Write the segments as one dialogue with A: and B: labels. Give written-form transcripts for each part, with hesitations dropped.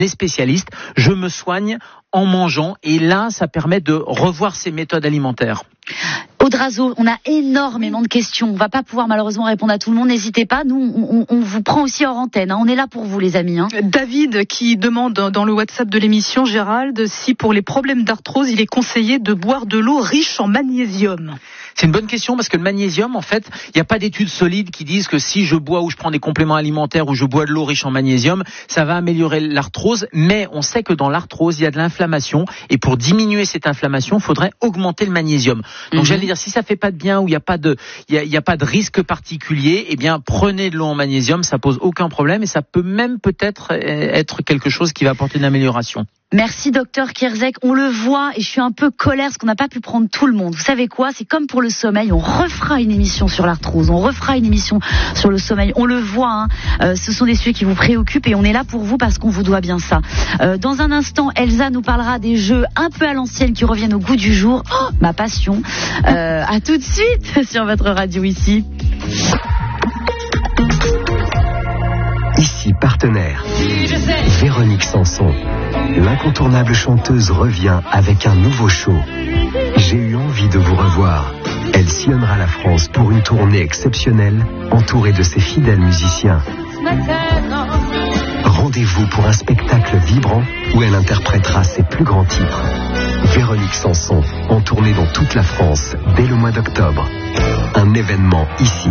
A: des spécialistes, je me soigne en mangeant, et là, ça permet de revoir ses méthodes alimentaires.
B: Aude Razeau, on a énormément de questions. On va pas pouvoir malheureusement répondre à tout le monde. N'hésitez pas, nous on vous prend aussi hors antenne. On est là pour vous, les amis.
C: David qui demande dans le WhatsApp de l'émission, Gérald, si pour les problèmes d'arthrose, il est conseillé de boire de l'eau riche en magnésium.
A: C'est une bonne question parce que le magnésium, en fait, il n'y a pas d'études solides qui disent que si je bois ou je prends des compléments alimentaires ou je bois de l'eau riche en magnésium, ça va améliorer l'arthrose. Mais on sait que dans l'arthrose, il y a de l'inflammation, et pour diminuer cette inflammation, il faudrait augmenter le magnésium. Donc j'allais dire, si ça fait pas de bien ou il y a pas de risque particulier, eh bien prenez de l'eau en magnésium, ça pose aucun problème, et ça peut même peut-être être quelque chose qui va apporter une amélioration.
B: Merci docteur Kierzek, on le voit et je suis un peu colère parce qu'on n'a pas pu prendre tout le monde. Vous savez quoi, c'est comme pour le sommeil, on refera une émission sur l'arthrose, on refera une émission sur le sommeil, on le voit, ce sont des sujets qui vous préoccupent et on est là pour vous parce qu'on vous doit bien ça. Dans un instant, Elsa nous parlera des jeux un peu à l'ancienne qui reviennent au goût du jour, ma passion. À tout de suite sur votre radio ici.
D: Ici partenaire, Véronique Sanson. L'incontournable chanteuse revient avec un nouveau show. J'ai eu envie de vous revoir. Elle sillonnera la France pour une tournée exceptionnelle, entourée de ses fidèles musiciens. Rendez-vous pour un spectacle vibrant où elle interprétera ses plus grands titres. Véronique Sanson, en tournée dans toute la France dès le mois d'octobre. Un événement ici.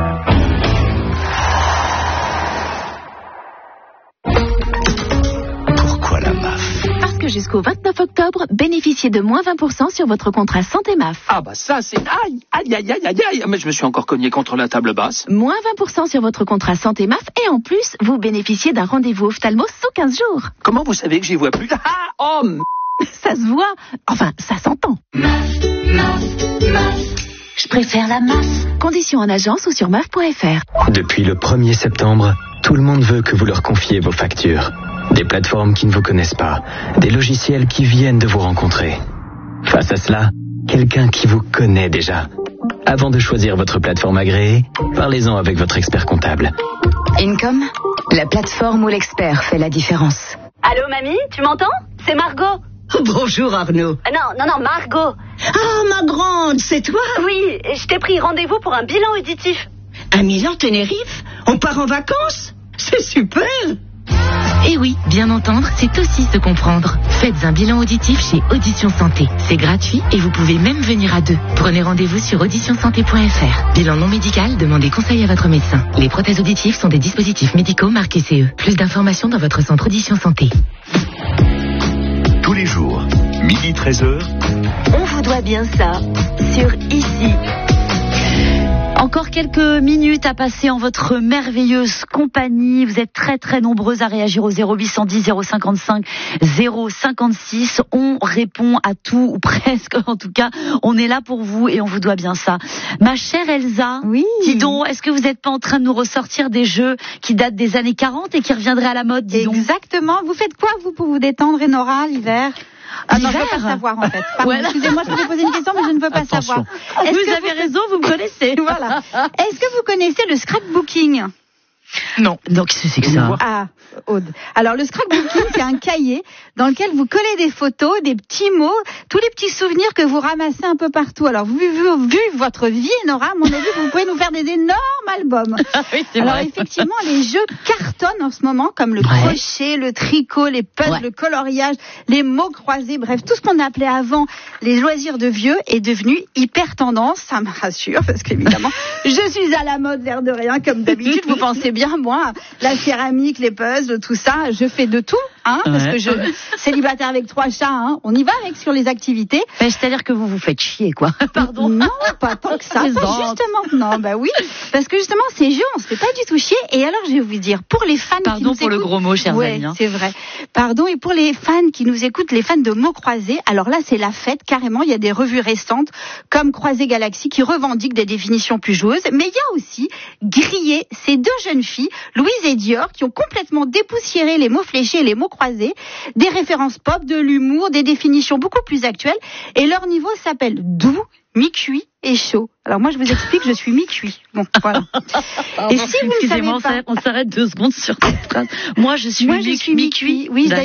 E: Jusqu'au 29 octobre, bénéficiez de moins 20% sur votre contrat Santé MAF.
F: Ah bah ça c'est... Aïe, mais je me suis encore cogné contre la table basse.
E: Moins 20% sur votre contrat Santé MAF et en plus, vous bénéficiez d'un rendez-vous ophtalmo sous 15 jours.
F: Comment vous savez que j'y vois plus?
E: Ça se voit, enfin ça s'entend. Je préfère la MAF. Conditions en agence ou sur MAF.fr.
G: Depuis le 1er septembre, tout le monde veut que vous leur confiez vos factures. Des plateformes qui ne vous connaissent pas, des logiciels qui viennent de vous rencontrer. Face à cela, quelqu'un qui vous connaît déjà. Avant de choisir votre plateforme agréée, parlez-en avec votre expert comptable.
H: Income, la plateforme où l'expert fait la différence.
I: Allô mamie, tu m'entends? C'est Margot.
J: Bonjour Arnaud.
I: Non, Margot.
J: Ah, ma grande, c'est toi?
I: Oui, je t'ai pris rendez-vous pour un bilan auditif.
J: Un Milan Tenerife? On part en vacances? C'est super.
K: Et oui, bien entendre, c'est aussi se comprendre. Faites un bilan auditif chez Audition Santé. C'est gratuit et vous pouvez même venir à deux. Prenez rendez-vous sur auditionsanté.fr. Bilan non médical, demandez conseil à votre médecin. Les prothèses auditives sont des dispositifs médicaux marqués CE. Plus d'informations dans votre centre Audition Santé.
D: Tous les jours, 12h-13h.
E: On vous doit bien ça sur Ici.
B: Encore quelques minutes à passer en votre merveilleuse compagnie. Vous êtes très très nombreux à réagir au 0810 055 056. On répond à tout, ou presque en tout cas. On est là pour vous et on vous doit bien ça. Ma chère Elsa,
L: oui.
B: Dis donc, est-ce que vous n'êtes pas en train de nous ressortir des jeux qui datent des années 40 et qui reviendraient à la mode, dis donc?
L: Exactement. Vous faites quoi, vous, pour vous détendre, Enora, l'hiver? Ah non, je ne veux pas savoir, en fait. Pardon,
B: voilà.
L: Excusez-moi, je voulais poser une question, mais je ne veux pas savoir.
B: Vous avez raison, vous me connaissez.
L: Voilà. Est-ce que vous connaissez le scrapbooking?
B: Non. Donc, qu'est-ce que c'est que ça?
L: Ah, Aude. Alors, le scrapbooking, c'est un cahier dans lequel vous collez des photos, des petits mots, tous les petits souvenirs que vous ramassez un peu partout. Alors, vu votre vie, Nora, à mon avis, vous pouvez nous faire des énormes albums.
B: Oui, c'est
L: alors,
B: vrai.
L: effectivement, les jeux cartonnent en ce moment, comme le crochet, le tricot, les puzzles, le coloriage, les mots croisés, bref, tout ce qu'on appelait avant les loisirs de vieux est devenu hyper tendance. Ça me rassure, parce qu'évidemment, je suis à la mode, l'air de rien, comme d'habitude. Vous pensez bien, moi, la céramique, les puzzles, tout ça, je fais de tout, parce que je célibataire avec 3 chats, on y va avec sur les activités.
B: Mais c'est-à-dire que vous vous faites chier, quoi.
L: Pardon. Non, pas tant que ça. Justement, non, bah oui, parce que justement, ces jeux, on se fait pas du tout chier. Et alors, je vais vous dire, pour les fans qui nous écoutent,
B: pour le gros mot, chers amis.
L: C'est vrai. Pardon, et pour les fans qui nous écoutent, les fans de mots croisés, alors là, c'est la fête, carrément. Il y a des revues récentes, comme Croisé Galaxy, qui revendiquent des définitions plus joueuses. Mais il y a aussi Grillé, ces 2 jeunes filles, Louise et Dior, qui ont complètement dépoussiéré les mots fléchés et les mots croisés, des références pop, de l'humour, des définitions beaucoup plus actuelles. Et leur niveau s'appelle doux, mi-cuit et chaud. Alors moi, je vous explique, je suis mi-cuit. Bon, voilà.
B: Et si vous ne savez pas... on s'arrête 2 secondes sur cette phrase. Moi, je suis mi-cuit.
L: Oui,